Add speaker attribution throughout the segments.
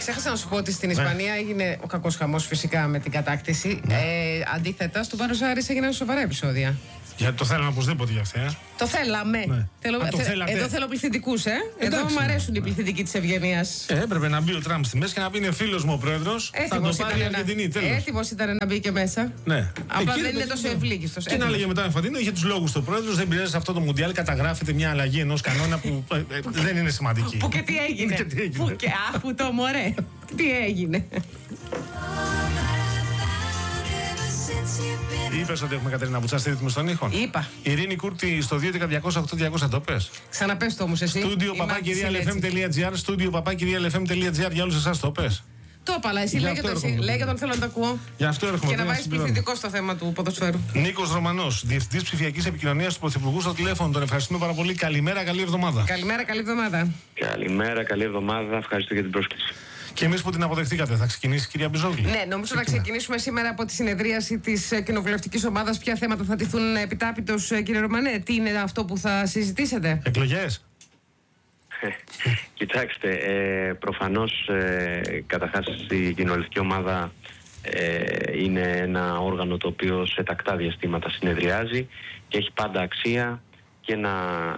Speaker 1: Ξέχασα να σου πω ότι στην Ισπανία έγινε ο κακός χαμός φυσικά με την κατάκτηση. Αντίθετα, στον Buenos Aires έγιναν σοβαρά επεισόδια.
Speaker 2: Γιατί το θέλαμε οπωσδήποτε για αυτή,
Speaker 1: Το θέλαμε.
Speaker 2: Ναι.
Speaker 1: Εδώ θέλω πληθυντικούς, Εδώ μου αρέσουν οι πληθυντικοί της ευγενίας.
Speaker 2: Έπρεπε να μπει ο Τραμπ στη μέση και να πει είναι φίλος μου ο πρόεδρος. Θα το πάρει η Αργεντινή.
Speaker 1: Έτοιμος ήταν να μπει και μέσα.
Speaker 2: Ναι.
Speaker 1: Απλά δεν είναι τόσο ευλίγιστος.
Speaker 2: Και να έλεγε μετά ο Infantino για τους λόγους του πρόεδρος δεν πειράζει αυτό το Μουντιάλ. Καταγράφεται μια αλλαγή ενός κανόνα που δεν είναι σημαντική.
Speaker 1: Που και τι έγινε. Αχ, το μωρέ. Τι έγινε.
Speaker 2: Είπες ότι έχουμε Κατερίνα Βουτσά στη ρύθμιση των ήχων.
Speaker 1: Είπα.
Speaker 2: Ειρήνη Κούρτη στο 2.208.200 το πες.
Speaker 1: Ξαναπες το όμως εσύ.
Speaker 2: Στούντιο papakirialfm.gr. Στούντιο papakirialfm.gr. Για όλους εσάς το πες.
Speaker 1: Το είπα, αλλά εσύ λέγε τον θέλω να το ακούω.
Speaker 2: Γι' αυτό έρχομαι.
Speaker 1: Και να βάζεις πληθυντικό στο θέμα του ποδοσφαίρου.
Speaker 2: Νίκος Ρωμανός, Διευθυντής Ψηφιακής Επικοινωνίας του Πρωθυπουργού στο τηλέφωνο. Τον ευχαριστούμε πάρα πολύ. Καλημέρα, καλή εβδομάδα.
Speaker 1: Καλημέρα, καλή εβδομάδα.
Speaker 3: Καλημέρα, καλή εβδομάδα. Ευχαριστώ για την πρόσκληση.
Speaker 2: Και εμείς που την αποδεχτήκατε, θα ξεκινήσει η κυρία Μπιζόγλη.
Speaker 1: Ναι, νομίζω να ξεκινήσουμε σήμερα από τη συνεδρίαση της κοινοβουλευτικής ομάδας. Ποια θέματα θα τηθούν επιτάπητος, κύριε Ρωμανέ, τι είναι αυτό που θα συζητήσετε?
Speaker 2: Εκλογές.
Speaker 3: Κοιτάξτε, προφανώς καταρχάς η κοινοβουλευτική ομάδα είναι ένα όργανο το οποίο σε τακτά διαστήματα συνεδριάζει και έχει πάντα αξία και να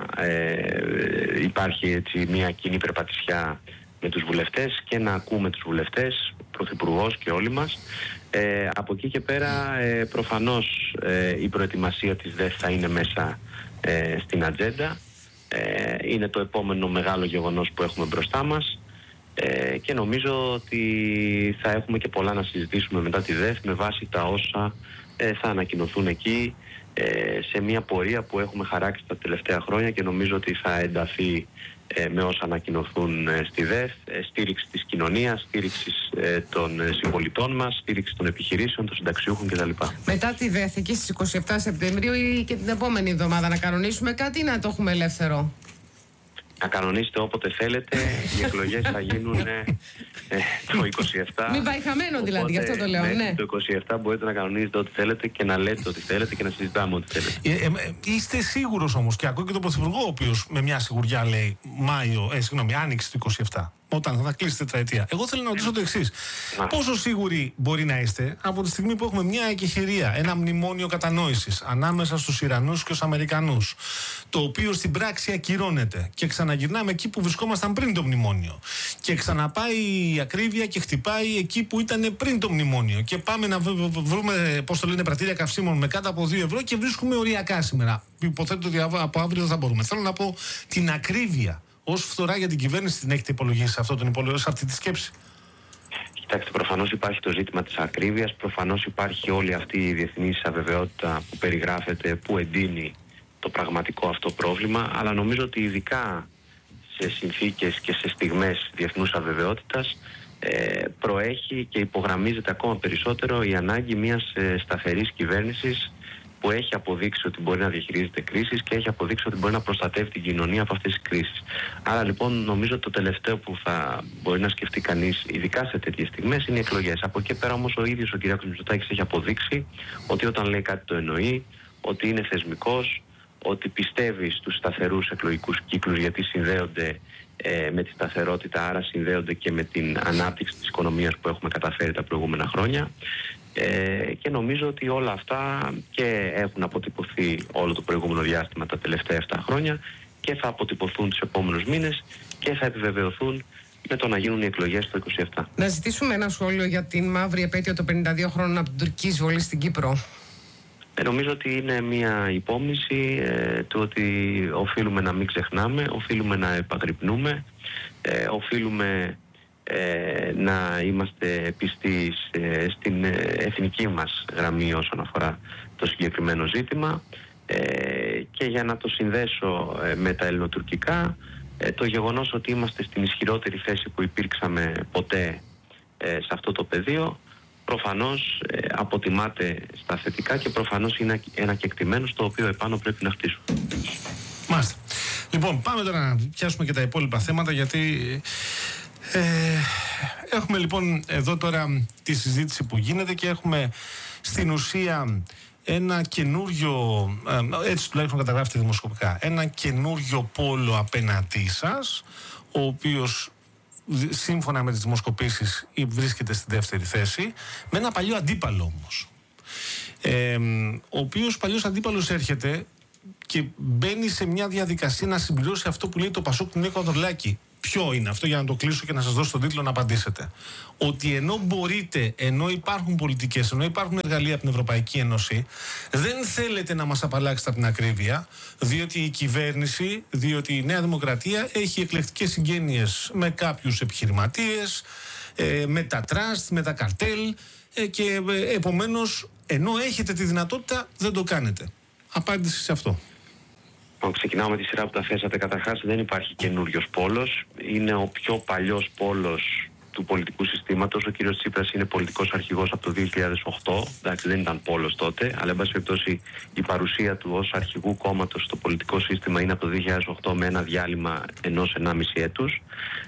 Speaker 3: υπάρχει έτσι μια κοινή περπατησιά με τους βουλευτές και να ακούμε τους βουλευτές, πρωθυπουργός και όλοι μας. Από εκεί και πέρα προφανώς η προετοιμασία της ΔΕΘ θα είναι μέσα στην ατζέντα. Είναι το επόμενο μεγάλο γεγονός που έχουμε μπροστά μας και νομίζω ότι θα έχουμε και πολλά να συζητήσουμε μετά τη ΔΕΘ με βάση τα όσα θα ανακοινωθούν εκεί σε μια πορεία που έχουμε χαράξει τα τελευταία χρόνια και νομίζω ότι θα ενταθεί με όσα ανακοινωθούν στη ΔΕΘ, στήριξη της κοινωνίας, στήριξη των συμπολιτών μας, στήριξη των επιχειρήσεων, των συνταξιούχων κτλ. Μετά
Speaker 1: τη ΔΕΘ, εκεί στις 27 Σεπτεμβρίου ή και την επόμενη εβδομάδα να κανονίσουμε κάτι ή να το έχουμε ελεύθερο?
Speaker 3: Να κανονίσετε όποτε θέλετε, οι εκλογές θα γίνουν το 27.
Speaker 1: Μην πάει χαμένο δηλαδή, γι' αυτό το λέω. Ναι.
Speaker 3: Το 27 μπορείτε να κανονίσετε ό,τι θέλετε και να λέτε ό,τι θέλετε και να συζητάμε ό,τι θέλετε.
Speaker 2: Είστε σίγουρος όμως, και ακούω και τον Πρωθυπουργό, ο οποίος με μια σιγουριά λέει Άνοιξη του 27. Όταν θα κλείσει τετραετία. Εγώ θέλω να ρωτήσω το εξής. Πόσο σίγουροι μπορεί να είστε από τη στιγμή που έχουμε μια εκεχηρία, ένα μνημόνιο κατανόησης ανάμεσα στους Ιρανούς και τους Αμερικανούς, το οποίο στην πράξη ακυρώνεται και ξαναγυρνάμε εκεί που βρισκόμασταν πριν το μνημόνιο. Και ξαναπάει η ακρίβεια και χτυπάει εκεί που ήταν πριν το μνημόνιο. Και πάμε να βρούμε, πώς το λένε, πρατήρια καυσίμων με κάτω από 2 ευρώ και βρίσκουμε οριακά σήμερα. Υποθέτω ότι από αύριο δεν θα μπορούμε. Θέλω να πω την ακρίβεια. Ως φθορά για την κυβέρνηση την έχετε υπολογίσει σε αυτή τη σκέψη?
Speaker 3: Κοιτάξτε, προφανώς υπάρχει το ζήτημα της ακρίβειας, προφανώς υπάρχει όλη αυτή η διεθνής αβεβαιότητα που περιγράφεται, που εντείνει το πραγματικό αυτό πρόβλημα, αλλά νομίζω ότι ειδικά σε συνθήκες και σε στιγμές διεθνούς αβεβαιότητας προέχει και υπογραμμίζεται ακόμα περισσότερο η ανάγκη μιας σταθερής κυβέρνησης που έχει αποδείξει ότι μπορεί να διαχειρίζεται κρίσεις και έχει αποδείξει ότι μπορεί να προστατεύει την κοινωνία από αυτές τις κρίσεις. Άρα λοιπόν νομίζω ότι το τελευταίο που θα μπορεί να σκεφτεί κανείς, ειδικά σε τέτοιες στιγμές, είναι οι εκλογές. Από εκεί πέρα όμως ο ίδιος ο κ. Μητσοτάκης έχει αποδείξει ότι όταν λέει κάτι το εννοεί, ότι είναι θεσμικός, ότι πιστεύει στους σταθερούς εκλογικούς κύκλους γιατί συνδέονται με τη σταθερότητα, άρα συνδέονται και με την ανάπτυξη της οικονομίας που έχουμε καταφέρει τα προηγούμενα χρόνια. Και νομίζω ότι όλα αυτά και έχουν αποτυπωθεί όλο το προηγούμενο διάστημα τα τελευταία 7 χρόνια και θα αποτυπωθούν τους επόμενους μήνες και θα επιβεβαιωθούν με το να γίνουν οι εκλογές το 27.
Speaker 1: Να ζητήσουμε ένα σχόλιο για την μαύρη επέτειο των 52 χρόνων από την τουρκική εισβολή στην Κύπρο.
Speaker 3: Νομίζω ότι είναι μια υπόμνηση του ότι οφείλουμε να μην ξεχνάμε, οφείλουμε να επαγρυπνούμε, οφείλουμε να είμαστε πιστοί στην εθνική μας γραμμή όσον αφορά το συγκεκριμένο ζήτημα και για να το συνδέσω με τα ελληνοτουρκικά, το γεγονός ότι είμαστε στην ισχυρότερη θέση που υπήρξαμε ποτέ σε αυτό το πεδίο προφανώς αποτιμάται στα θετικά και προφανώς είναι ένα κεκτημένο στο οποίο επάνω πρέπει να χτίσουμε.
Speaker 2: Μάλιστα. Λοιπόν, πάμε τώρα να πιάσουμε και τα υπόλοιπα θέματα γιατί έχουμε λοιπόν εδώ τώρα τη συζήτηση που γίνεται και έχουμε στην ουσία ένα καινούριο, έτσι τουλάχιστον καταγράφεται δημοσκοπικά, ένα καινούριο πόλο απέναντί σας, ο οποίος σύμφωνα με τις δημοσκοπήσεις βρίσκεται στη δεύτερη θέση, με ένα παλιό αντίπαλο όμως. Ο οποίος παλιός αντίπαλος έρχεται και μπαίνει σε μια διαδικασία να συμπληρώσει αυτό που λέει το Πασόκ του Νίκο Ανδρουλάκη. Ποιο είναι αυτό, για να το κλείσω και να σας δώσω τον τίτλο να απαντήσετε? Ότι ενώ μπορείτε, ενώ υπάρχουν πολιτικές, ενώ υπάρχουν εργαλεία από την Ευρωπαϊκή Ένωση, δεν θέλετε να μας απαλλάξετε από την ακρίβεια, διότι η κυβέρνηση, διότι η Νέα Δημοκρατία έχει εκλεκτικές συγγένειες με κάποιους επιχειρηματίες, με τα τραστ, με τα καρτέλ, και επομένως, ενώ έχετε τη δυνατότητα, δεν το κάνετε. Απάντηση σε αυτό.
Speaker 3: Ξεκινάω με τη σειρά που τα θέσατε. Καταρχάς, δεν υπάρχει καινούριος πόλος. Είναι ο πιο παλιός πόλος του πολιτικού συστήματος. Ο κύριος Τσίπρας είναι πολιτικός αρχηγός από το 2008. Εντάξει, δεν ήταν πόλος τότε, αλλά εν πάση περιπτώσει η παρουσία του ως αρχηγού κόμματος στο πολιτικό σύστημα είναι από το 2008 με ένα διάλειμμα 1,5 έτους.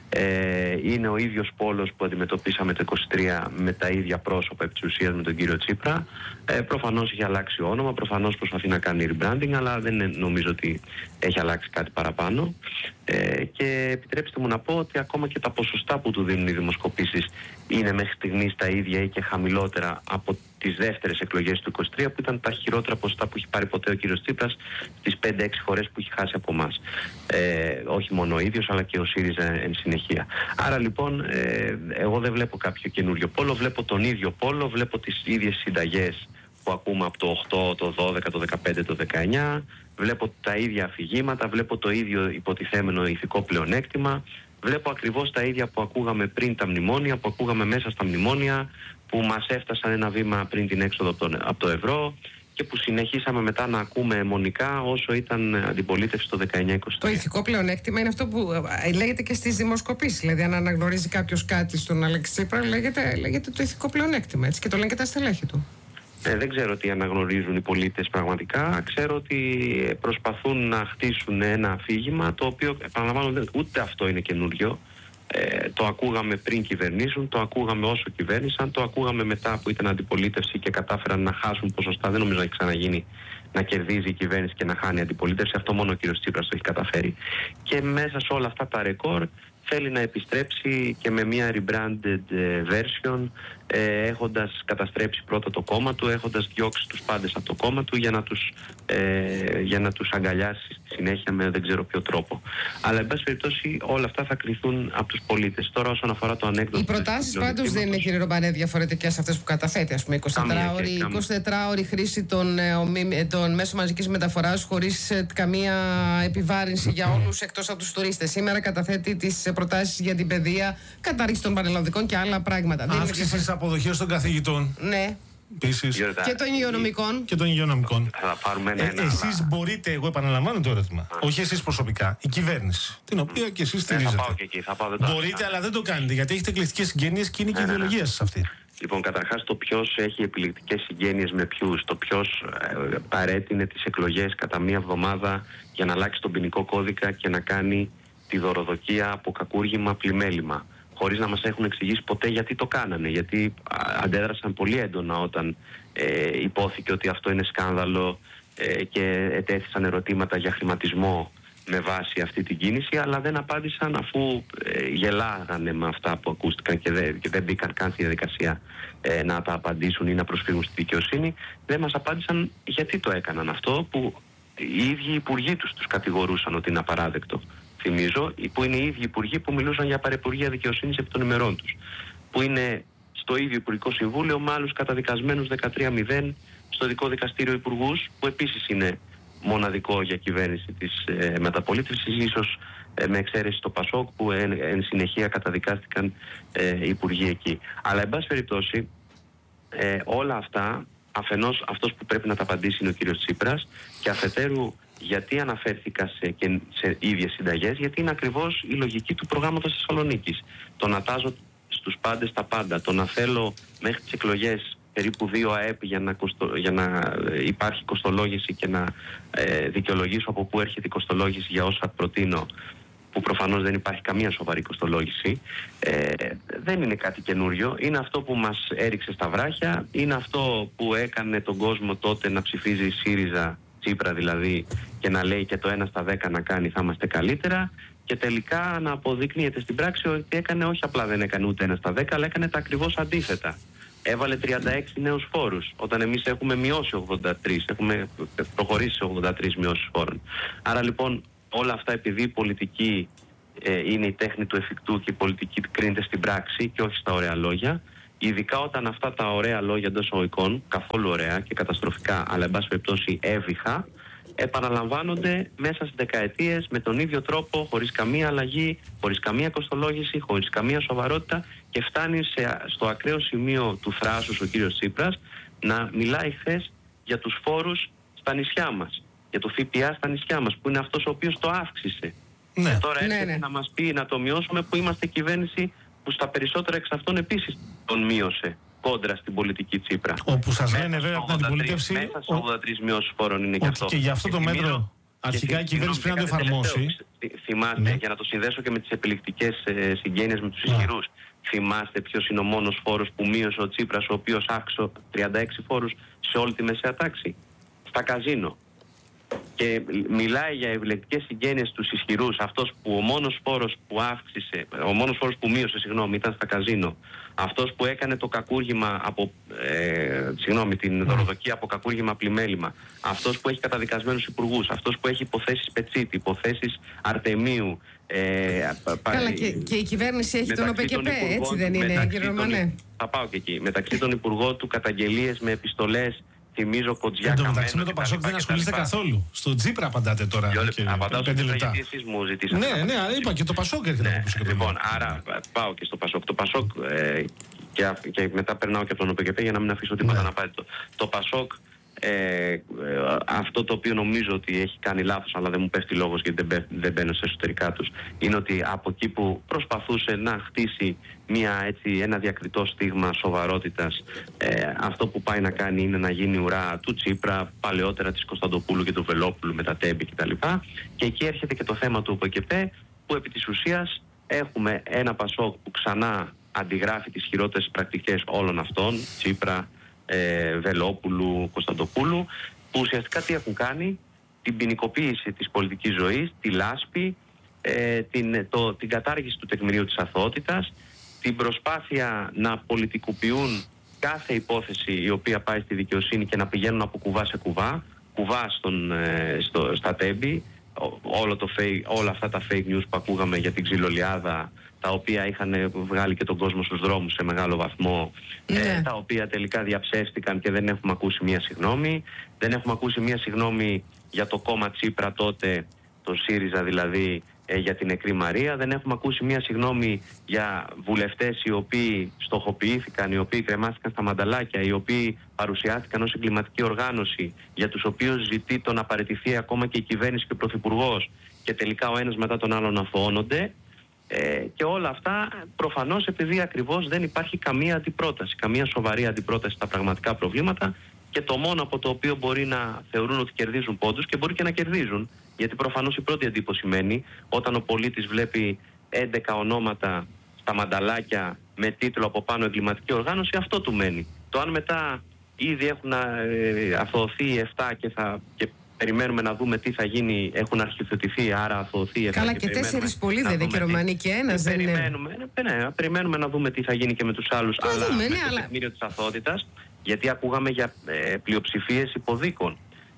Speaker 3: Είναι ο ίδιος πόλος που αντιμετωπίσαμε το 2023 με τα ίδια πρόσωπα επί της ουσίας με τον κύριο Τσίπρα. Προφανώς έχει αλλάξει όνομα, προφανώς προσπαθεί να κάνει rebranding, αλλά δεν νομίζω ότι έχει αλλάξει κάτι παραπάνω. Και επιτρέψτε μου να πω ότι ακόμα και τα ποσοστά που του δίνουν οι δημοσκοπήσεις είναι μέχρι στιγμής τα ίδια ή και χαμηλότερα από τις δεύτερες εκλογές του 2023, που ήταν τα χειρότερα ποσοστά που έχει πάρει ποτέ ο κύριος Τσίπρας στις 5-6 φορές που έχει χάσει από εμάς. Όχι μόνο ο ίδιος, αλλά και ο ΣΥΡΙΖΑ εν συνεχεία. Άρα λοιπόν, εγώ δεν βλέπω κάποιο καινούριο πόλο, βλέπω τον ίδιο πόλο, βλέπω τις ίδιες συνταγές που ακούμε από το 8, το 12, το 15, το 19, βλέπω τα ίδια αφηγήματα, βλέπω το ίδιο υποτιθέμενο ηθικό πλεονέκτημα, βλέπω ακριβώς τα ίδια που ακούγαμε πριν τα μνημόνια, που ακούγαμε μέσα στα μνημόνια, που μας έφτασαν ένα βήμα πριν την έξοδο από το ευρώ και που συνεχίσαμε μετά να ακούμε αιμονικά όσο ήταν αντιπολίτευση το 19-23.
Speaker 1: Το ηθικό πλεονέκτημα είναι αυτό που λέγεται και στις δημοσκοπήσεις. Δηλαδή, αν αναγνωρίζει κάποιος κάτι στον Αλέξη Τσίπρα, λέγεται το ηθικό πλεονέκτημα. Έτσι, και το λένε και τα στελέχη του.
Speaker 3: Δεν ξέρω τι αναγνωρίζουν οι πολίτες πραγματικά. Ξέρω ότι προσπαθούν να χτίσουν ένα αφήγημα, το οποίο, επαναλαμβάνω, ούτε αυτό είναι καινούριο. Το ακούγαμε πριν κυβερνήσουν, το ακούγαμε όσο κυβέρνησαν, το ακούγαμε μετά που ήταν αντιπολίτευση και κατάφεραν να χάσουν ποσοστά. Δεν νομίζω να έχει ξαναγίνει να κερδίζει η κυβέρνηση και να χάνει αντιπολίτευση. Αυτό μόνο ο κύριος Τσίπρας το έχει καταφέρει. Και μέσα σε όλα αυτά τα ρεκόρ θέλει να επιστρέψει και με μια rebranded version, έχοντας καταστρέψει πρώτα το κόμμα του, έχοντας διώξει τους πάντες από το κόμμα του για να τους αγκαλιάσει στη συνέχεια με δεν ξέρω ποιο τρόπο. Αλλά εν πάση περιπτώσει όλα αυτά θα κρυθούν από τους πολίτες. Τώρα όσον αφορά το ανέκδοτο...
Speaker 1: Οι προτάσεις πάντως δεν είναι, κύριε Ρομπανέ, διαφορετικές αυτές που καταθέτει, ας πούμε, 24ωρη χρήση των μέσων μαζικής μεταφοράς χωρίς καμία επιβάρυνση για όλους εκτός από τους τουρίστες. Σήμερα καταθέτει τις προτάσεις για την παιδεία, κατάρριξη των πανελλαδικών και άλλα πράγματα.
Speaker 2: Αύξηση της αποδοχής των καθηγητών.
Speaker 1: Ναι.
Speaker 2: Επίσης.
Speaker 1: Και των υγειονομικών.
Speaker 2: Και των υγειονομικών.
Speaker 3: Θα πάρουμε
Speaker 2: εσείς μπορείτε, εγώ επαναλαμβάνω το ερώτημα, όχι εσείς προσωπικά, η κυβέρνηση, την οποία και εσείς στηρίζετε.
Speaker 3: Θα πάω και εκεί.
Speaker 2: Μπορείτε, αλλά δεν το κάνετε, γιατί έχετε εκλεκτικές συγγένειες και είναι και η ιδεολογία σας αυτή.
Speaker 3: Λοιπόν, καταρχάς το ποιος έχει επιλεκτικές συγγένειες με ποιους, το ποιος παρέτεινε τις εκλογές κατά μία εβδομάδα για να αλλάξει τον ποινικό κώδικα και να κάνει τη δωροδοκία από κακούργημα πλημέλημα, χωρίς να μας έχουν εξηγήσει ποτέ γιατί το κάνανε. Γιατί αντέδρασαν πολύ έντονα όταν υπόθηκε ότι αυτό είναι σκάνδαλο και ετέθησαν ερωτήματα για χρηματισμό με βάση αυτή την κίνηση, αλλά δεν απάντησαν αφού γελάγανε με αυτά που ακούστηκαν και δεν μπήκαν καν στη διαδικασία να τα απαντήσουν ή να προσφύγουν στη δικαιοσύνη. Δεν μας απάντησαν γιατί το έκαναν αυτό, που οι ίδιοι υπουργοί τους κατηγορούσαν ότι είναι απαράδεκτο. Θυμίζω, που είναι οι ίδιοι υπουργοί που μιλούσαν για παρεπουργία δικαιοσύνης επί των ημερών τους. Που είναι στο ίδιο Υπουργικό Συμβούλιο με άλλους καταδικασμένους 13-0 στο δικό δικαστήριο υπουργούς, που επίσης είναι μοναδικό για κυβέρνηση της μεταπολίτευσης, ίσως με εξαίρεση το Πασόκ, που εν συνεχεία καταδικάστηκαν υπουργοί εκεί. Αλλά εν πάση περιπτώσει όλα αυτά, αφενός αυτός που πρέπει να τα απαντήσει είναι ο κύριος Τσίπρας, και αφετέρου γιατί αναφέρθηκα σε ίδιες συνταγές, γιατί είναι ακριβώς η λογική του προγράμματος Θεσσαλονίκης. Το να τάζω στους πάντες τα πάντα, το να θέλω μέχρι τις εκλογές περίπου 2 ΑΕΠ για να υπάρχει κοστολόγηση και να δικαιολογήσω από πού έρχεται η κοστολόγηση για όσα προτείνω, που προφανώς δεν υπάρχει καμία σοβαρή κοστολόγηση, δεν είναι κάτι καινούριο. Είναι αυτό που μας έριξε στα βράχια, είναι αυτό που έκανε τον κόσμο τότε να ψηφίζει ΣΥΡΙΖΑ, Τσίπρα δηλαδή, και να λέει και το 1 στα 10 να κάνει θα είμαστε καλύτερα, και τελικά να αποδεικνύεται στην πράξη ότι έκανε, όχι απλά δεν έκανε ούτε 1 στα 10, αλλά έκανε τα ακριβώς αντίθετα. Έβαλε 36 νέους φόρους, όταν εμείς έχουμε μειώσει 83, έχουμε προχωρήσει σε 83 μειώσεις φόρων. Άρα λοιπόν όλα αυτά, επειδή η πολιτική είναι η τέχνη του εφικτού και η πολιτική κρίνεται στην πράξη και όχι στα ωραία λόγια, ειδικά όταν αυτά τα ωραία λόγια εντός εισαγωγικών, καθόλου ωραία και καταστροφικά, αλλά εν πάση περιπτώσει έβυχα, επαναλαμβάνονται μέσα στις δεκαετίες με τον ίδιο τρόπο, χωρίς καμία αλλαγή, χωρίς καμία κοστολόγηση, χωρίς καμία σοβαρότητα, και φτάνει στο ακραίο σημείο του θράσους ο κύριος Τσίπρας να μιλάει χθες για τους φόρους στα νησιά μας, για το ΦΠΑ στα νησιά μας, που είναι αυτός ο οποίος το αύξησε.
Speaker 2: Ναι.
Speaker 3: Και τώρα έρχεται να μας πει να το μειώσουμε, που είμαστε κυβέρνηση που στα περισσότερα εξ αυτών επίσης τον μείωσε κόντρα στην πολιτική Τσίπρα.
Speaker 2: Όπου σας λένε βέβαια από την αντιπολίτευση.
Speaker 3: Μέσα σε 83 μειώσεις φόρων είναι και αυτό.
Speaker 2: Και για αυτό το μέτρο αρχικά η κυβέρνηση πρέπει να το εφαρμόσει.
Speaker 3: Θυμάστε, για να το συνδέσω και με τις επιλεκτικές συγγένειες με τους ισχυρούς, θυμάστε ποιος είναι ο μόνος φόρος που μείωσε ο Τσίπρας, ο οποίος άξω 36 φόρους σε όλη τη μεσαία τάξη? Στα καζίνο. Και μιλάει για επιλεκτικές συγγένειες στους ισχυρούς. Αυτός που ο μόνος φόρος που μείωσε, ήταν στα καζίνο. Αυτός που έκανε το κακούργημα από, την δωροδοκία από κακούργημα πλημέλημα. Αυτός που έχει καταδικασμένους υπουργούς. Αυτός που έχει υποθέσεις Πετσίτη, υποθέσεις Αρτεμίου.
Speaker 1: Καλά, και η κυβέρνηση έχει τον ΟΠΕΚΕΠΕ, έτσι δεν είναι, κύριε Ρωμανέ?
Speaker 3: Θα πάω και εκεί. Μεταξύ των υπουργών του καταγγελίες με επιστολές. Θυμίζω Κοντζιά.
Speaker 2: Εν τω μεταξύ με το Πασόκ δεν ασχολείστε καθόλου. Στον Τσίπρα απαντάτε τώρα.
Speaker 3: Απαντάω σε 5 λεπτά. Γιατί εσείς μου ζητήσατε.
Speaker 2: Ναι, είπα και το Πασόκ έρχεται από πίσω.
Speaker 3: Λοιπόν, άρα πάω και στο Πασόκ. Το Πασόκ και μετά περνάω και από τον ΟΠΕΚΕΠΕ για να μην αφήσω τίποτα να πάει. Το Πασόκ, αυτό το οποίο νομίζω ότι έχει κάνει λάθος, αλλά δεν μου πέφτει λόγος γιατί δεν μπαίνω σε εσωτερικά τους, είναι ότι από εκεί που προσπαθούσε να χτίσει ένα διακριτό στίγμα σοβαρότητας, αυτό που πάει να κάνει είναι να γίνει ουρά του Τσίπρα, παλαιότερα της Κωνσταντοπούλου και του Βελόπουλου με τα Τέμπη κτλ. Και εκεί έρχεται και το θέμα του ΟΠΕΚΕΠΕ, που επί της ουσίας έχουμε ένα Πασόκ που ξανά αντιγράφει τις χειρότερες πρακτικές όλων αυτών, Τσίπρα, Βελόπουλου, Κωνσταντοπούλου, που ουσιαστικά τι έχουν κάνει? Την ποινικοποίηση της πολιτικής ζωής, τη λάσπη, την κατάργηση του τεκμηρίου της αθωότητας, την προσπάθεια να πολιτικοποιούν κάθε υπόθεση η οποία πάει στη δικαιοσύνη και να πηγαίνουν από κουβά σε κουβά, στα Τέμπη, όλα αυτά τα fake news που ακούγαμε για την ξυλολιάδα, τα οποία είχαν βγάλει και τον κόσμο στους δρόμους σε μεγάλο βαθμό, τα οποία τελικά διαψεύστηκαν και δεν έχουμε ακούσει μία συγγνώμη. Δεν έχουμε ακούσει μία συγγνώμη για το κόμμα Τσίπρα τότε, το ΣΥΡΙΖΑ δηλαδή, για την νεκρή Μαρία. Δεν έχουμε ακούσει μία συγγνώμη για βουλευτές οι οποίοι στοχοποιήθηκαν, οι οποίοι κρεμάστηκαν στα μανταλάκια, οι οποίοι παρουσιάστηκαν ως εγκληματική οργάνωση, για τους οποίους ζητεί το να παραιτηθεί ακόμα και η κυβέρνηση και ο Πρωθυπουργός, και τελικά ο ένας μετά τον άλλον αθωώνονται. Και όλα αυτά προφανώς επειδή ακριβώς δεν υπάρχει καμία αντιπρόταση, καμία σοβαρή αντιπρόταση στα πραγματικά προβλήματα, και το μόνο από το οποίο μπορεί να θεωρούν ότι κερδίζουν πόντους, και μπορεί και να κερδίζουν, γιατί προφανώς η πρώτη εντύπωση μένει όταν ο πολίτης βλέπει 11 ονόματα στα μανταλάκια με τίτλο από πάνω εγκληματική οργάνωση, αυτό του μένει. Το αν μετά ήδη έχουν αθωωωθεί 7 και περιμένουμε να δούμε τι θα γίνει, έχουν αρχιθετηθεί, άρα αθωωωθεί 7.
Speaker 1: Καλά, και 4 πολύ δεν είναι, και Ρωμανή, και ένας δεν είναι.
Speaker 3: Περιμένουμε να δούμε τι θα γίνει και με τους άλλους, αλλά με το τεκμήριο της αθωότητας, γιατί ακούγαμε για πλειοψηφίες υποδίκων.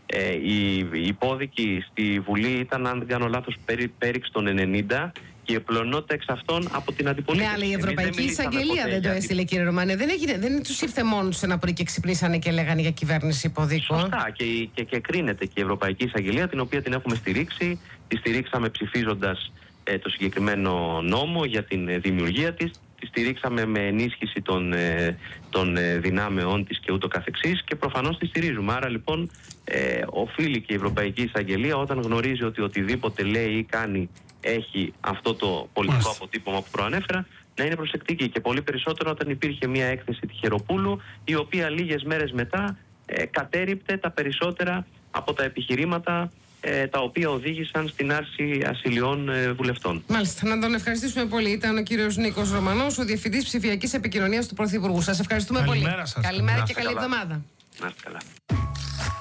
Speaker 3: Οι υπόδικοι στη Βουλή ήταν, αν δεν κάνω λάθος, πέριξ των 90, και η πλειονότητα εξ αυτών από την αντιπολίτευση.
Speaker 1: Ναι, αλλά η Ευρωπαϊκή Εισαγγελία δεν το έστειλε, κύριε Ρωμανέ. Δεν τους ήρθε μόνος ένα πρωί και ξυπνήσανε και λέγανε για κυβέρνηση υποδίκων.
Speaker 3: Σωστά, και κρίνεται και η Ευρωπαϊκή Εισαγγελία, την οποία την έχουμε στηρίξει. Τη στηρίξαμε ψηφίζοντας το συγκεκριμένο νόμο για την δημιουργία της. Τη στηρίξαμε με ενίσχυση των δυνάμεών της και ούτω καθεξής, και προφανώς τη στηρίζουμε. Άρα λοιπόν οφείλει και η Ευρωπαϊκή Εισαγγελία, όταν γνωρίζει ότι οτιδήποτε λέει ή κάνει έχει αυτό το πολιτικό αποτύπωμα που προανέφερα, να είναι προσεκτική, και πολύ περισσότερο όταν υπήρχε μια έκθεση Τυχεροπούλου, η οποία λίγες μέρες μετά κατέρριπτε τα περισσότερα από τα επιχειρήματα τα οποία οδήγησαν στην άρση ασυλιών βουλευτών.
Speaker 1: Μάλιστα. Να τον ευχαριστήσουμε πολύ. Ήταν ο κύριος Νίκος Ρωμανός, ο Διευθυντής Ψηφιακής Επικοινωνίας του Πρωθυπουργού. Σας ευχαριστούμε πολύ.
Speaker 2: Καλημέρα σας.
Speaker 1: Καλημέρα και καλή εβδομάδα.
Speaker 3: Να είστε καλά.